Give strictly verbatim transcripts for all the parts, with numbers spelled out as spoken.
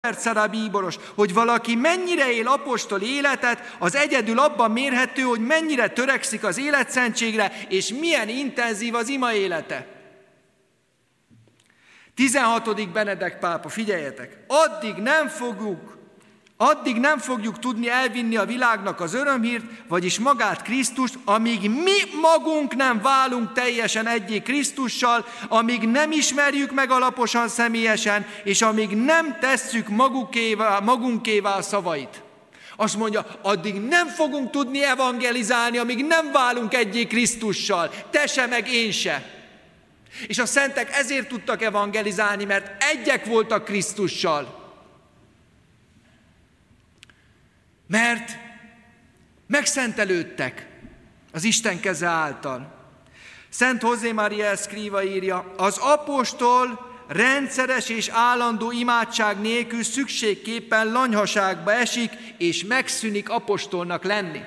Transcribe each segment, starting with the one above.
Szara bíboros, hogy valaki mennyire él apostol életet, az egyedül abban mérhető, hogy mennyire törekszik az életszentségre, és milyen intenzív az ima élete. tizenhatodik Benedek pápa, figyeljetek, addig nem fogjuk, addig nem fogjuk tudni elvinni a világnak az örömhírt, vagyis magát Krisztust, amíg mi magunk nem válunk teljesen egyé Krisztussal, amíg nem ismerjük meg alaposan személyesen, és amíg nem tesszük magukévá, magunkévá a szavait. Azt mondja, addig nem fogunk tudni evangelizálni, amíg nem válunk egyé Krisztussal, te se, meg én se. És a szentek ezért tudtak evangelizálni, mert egyek voltak Krisztussal. Mert megszentelődtek az Isten keze által. Szent José María Escriva írja, az apostol rendszeres és állandó imádság nélkül szükségképpen lanyhaságba esik, és megszűnik apostolnak lenni.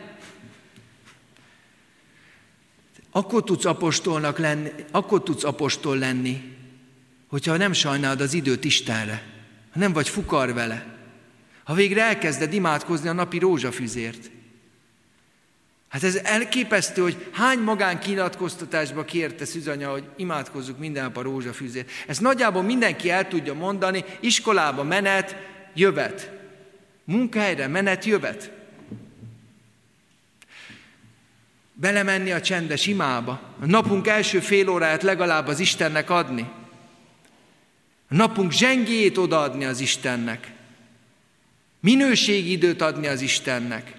Akkor tudsz apostolnak lenni, akkor tudsz apostol lenni, hogyha nem sajnálod az időt Istenre, ha nem vagy fukar vele, ha végre elkezded imádkozni a napi rózsafüzért. Hát ez elképesztő, hogy hány magánkinyilatkoztatásba kérte Szűzanya, hogy imádkozzuk minden nap a rózsafüzért. Ezt nagyjából mindenki el tudja mondani, iskolába menet, jövet. Munkahelyre menet, jövet. Belemenni a csendes imába, a napunk első fél óráját legalább az Istennek adni. A napunk zsengéjét odaadni az Istennek. Minőségi időt adni az Istennek.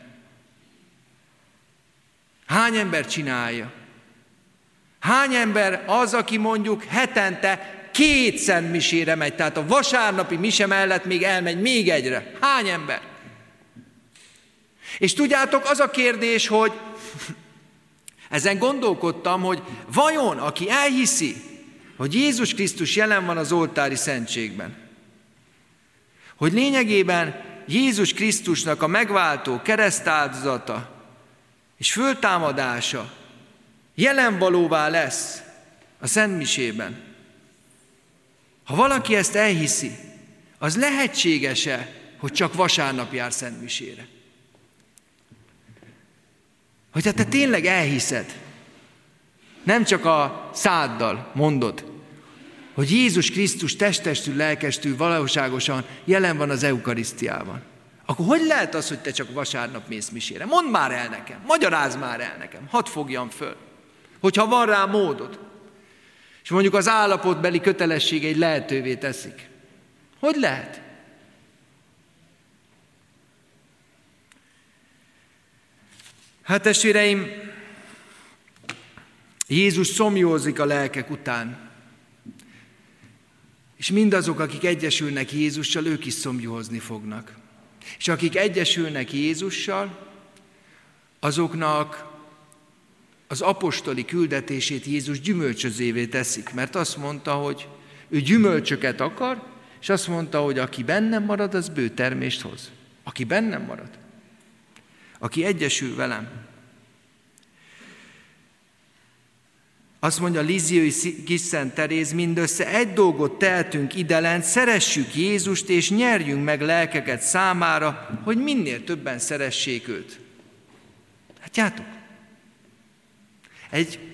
Hány ember csinálja? Hány ember az, aki mondjuk hetente két szentmisére megy, tehát a vasárnapi mise mellett még elmegy még egyre? Hány ember? És tudjátok, az a kérdés, hogy ezen gondolkodtam, hogy vajon, aki elhiszi, hogy Jézus Krisztus jelen van az oltári szentségben, hogy lényegében Jézus Krisztusnak a megváltó keresztáldozata és föltámadása jelenvalóvá lesz a szentmisében. Ha valaki ezt elhiszi, az lehetséges-e, hogy csak vasárnap jár szentmisére? Hogyha te tényleg elhiszed, nem csak a száddal mondod, hogy Jézus Krisztus testestül, lelkestül, valóságosan jelen van az eukarisztiában, akkor hogy lehet az, hogy te csak vasárnap mész misére? Mondd már el nekem, magyarázd már el nekem, hadd fogjam föl, hogyha van rá módod. És mondjuk az állapotbeli kötelességeid lehetővé teszik. Hogy lehet? Hát testvéreim, Jézus szomjózik a lelkek után. És mindazok, akik egyesülnek Jézussal, ők is szomjózni fognak. És akik egyesülnek Jézussal, azoknak az apostoli küldetését Jézus gyümölcsözévé teszik. Mert azt mondta, hogy ő gyümölcsöket akar, és azt mondta, hogy aki bennem marad, az bő termést hoz. Aki bennem marad. Aki egyesül velem. Azt mondja Lisieux kis Szent Teréz, mindössze egy dolgot tehetünk idelent, szeressük Jézust, és nyerjünk meg lelkeket számára, hogy minél többen szeressék őt. Látjátok? Egy,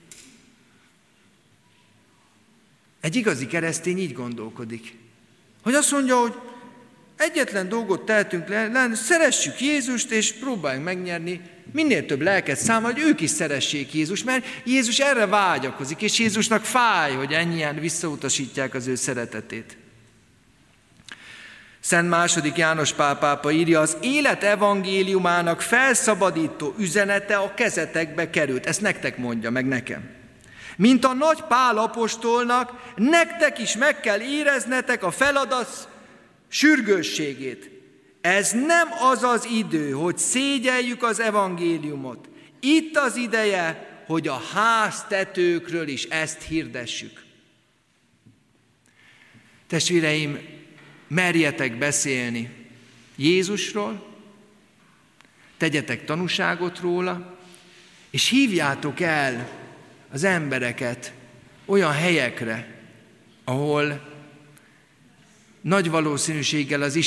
egy igazi keresztény így gondolkodik. Hogy azt mondja, hogy egyetlen dolgot tehetünk le, szeressük Jézust, és próbáljunk megnyerni minél több lelket számára, hogy ők is szeressék Jézus, mert Jézus erre vágyakozik, és Jézusnak fáj, hogy ennyien visszautasítják az ő szeretetét. Szent második János Pál pápa írja, az élet evangéliumának felszabadító üzenete a kezetekbe került. Ezt nektek mondja, meg nekem. Mint a nagy Pál apostolnak, nektek is meg kell éreznetek a feladat sürgősségét. Ez nem az az idő, hogy szégyeljük az evangéliumot. Itt az ideje, hogy a háztetőkről is ezt hirdessük. Testvéreim, merjetek beszélni Jézusról, tegyetek tanúságot róla, és hívjátok el az embereket olyan helyekre, ahol nagy valószínűséggel az